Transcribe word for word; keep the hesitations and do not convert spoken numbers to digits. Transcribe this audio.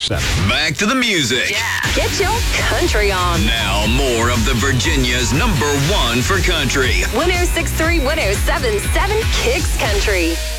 Back to the music. Yeah. Get your country on. Now more of the Virginia's number one for country. one oh six point three, one oh seven point seven Kicks Country.